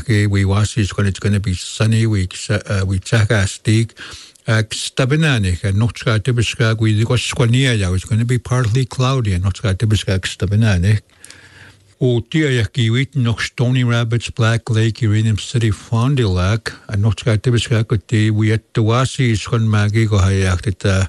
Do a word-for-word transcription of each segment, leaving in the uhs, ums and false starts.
Wapaki, we was is going it's going to be sunny. We uh, we check our stick. Stabinanik and not Scott Tibiskag. We got Squania. It's going to be partly cloudy and not Scott Tibiskag Stabinanik. O Tiayaki wheat noch Stony Rabbits, Black Lake, Uranium City, Fond du Lac, and not Scott Tibiskag. We at the Wasi is con Maggie go hayak at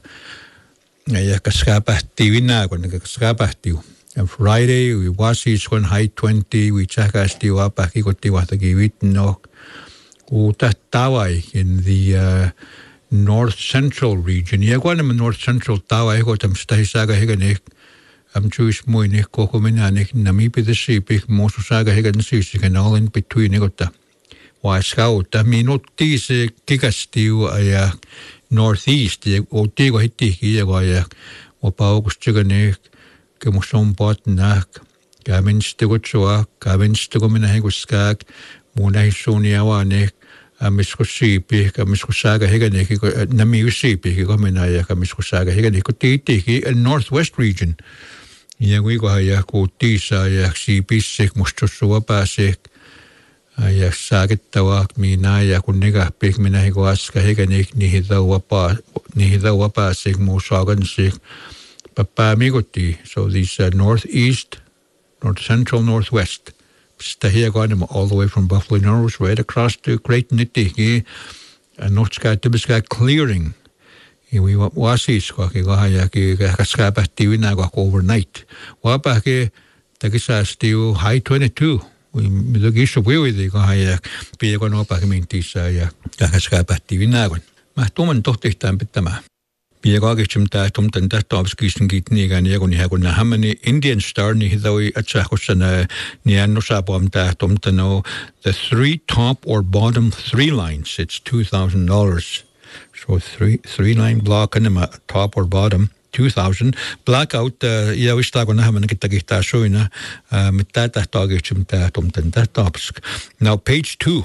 Yakaskapati. We now going to Skapati. And Friday, we was is one high twenty, we check us the Wapaki got the Watagi knock. Oh, that Tawai in the uh, north central region. Yeah, go on in the north central Tawai, got them Stahisaga Higanik. I'm Jewish Moinik, Kokominanik, Namipi the Sheepik, Mosusaga Higan Sisik, and all in between. Got the Why Scout. I mean, not these Kikastiu, a northeast, or Tigo Hitiki, or Paugust Chiganik. Que mo som pot nak gamin stigo chua gamin stigo minahigo skak muna hisonia wanek amisko sipi amisko saga higanek nami sipi ko minaya amisko saga higanek ko titi in northwest region ya we go ya ko tisa ya sipi sik musto suwa pasik ya saget tawak minaya ko nega pik minahigo aska higanek ni hidawa pa ni hidawa pasik mo sagan sik Papamigoti, so these uh, northeast, north central, northwest. Stahia got him all the way from Buffalo Norris right across to Great Nitty, and North Sky Tibiska clearing. We was east, Wahayaki, Kaskabati, we now got overnight. Wapaki, Takisa still high twenty-two. We look east of where they go, Hayak, Piagon Opamintis, Kaskabati, we now got. Mahtoman Tochtam Pitama. Biagagim tatum tantatovskis gitni ganiagon haguna hamani Indian Star ni hidawi atsahosana niano sabom tatum tano the three top or bottom three lines. It's two thousand dollars. So three three line block and a top or bottom. Two thousand blackout. Yeah, we start on having a gitagita shoina. Mitata tagim tatum tantatovsk. Now page two.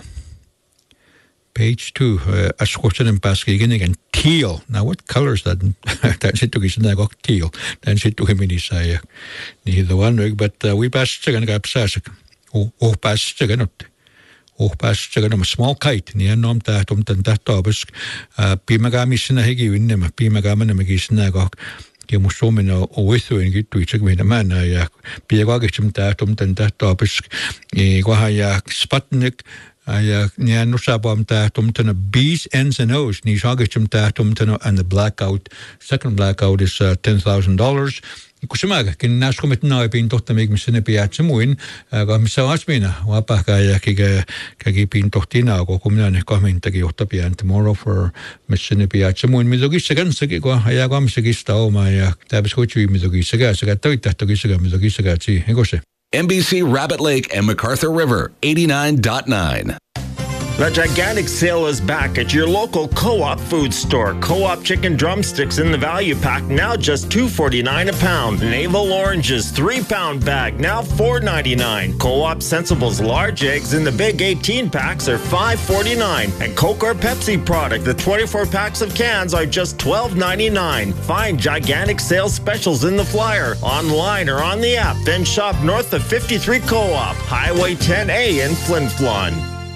Page two, a squatted and pasking again, teal. Now, what color is that? That's it to his nagok teal. That's it to him in his eye. Neither one, but we passed again, got sassic. Oh, passed again. Oh, passed again, a small kite near Nom Tatum Tantatobisk. Pimagami Sinahigi in them, Pimagaman and Magis Nagok. You must show me no with you and get to each other. Man, I Piagagim Tatum Tantatobisk, Guahayak, Sputnik. I near no sabam tatum to B's, N's, and O's. Nishagachum tatum to and the blackout. Second blackout is uh, ten thousand dollars. Kusumaga can Nascomit now being taught to make me sinipi at some win. I got Miss Asmina, Wapaka Kagipin Tortina, go come down and come in to Giotapian tomorrow for Miss Sinipi at some win. Mizogis again, Sigo, Hayagam Sigista, my Tabascochi Mizogisagas. I got to that to Gisaga, Mizogisagachi. I go say. N B C Rabbit Lake and MacArthur River, eighty-nine point nine. The gigantic sale is back at your local Co-op food store. Co-op chicken drumsticks in the value pack, now just two forty-nine a pound. Navel oranges, three pound bag, now four ninety-nine. Co-op Sensibles large eggs in the big eighteen packs are five forty-nine. And Coke or Pepsi product, the twenty-four packs of cans are just twelve ninety-nine. Find gigantic sales specials in the flyer, online or on the app. Then shop north of fifty-three Co-op, Highway ten A in Flin Flon.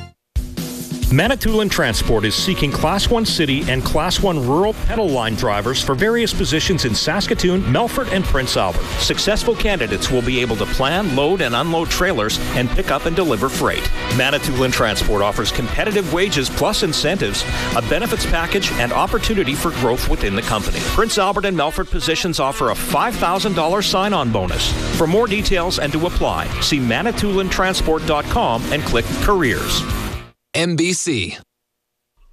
Manitoulin Transport is seeking Class one City and Class one Rural pedal line drivers for various positions in Saskatoon, Melfort, and Prince Albert. Successful candidates will be able to plan, load, and unload trailers and pick up and deliver freight. Manitoulin Transport offers competitive wages plus incentives, a benefits package, and opportunity for growth within the company. Prince Albert and Melfort positions offer a five thousand dollars sign-on bonus. For more details and to apply, see manitoulin transport dot com and click Careers. N B C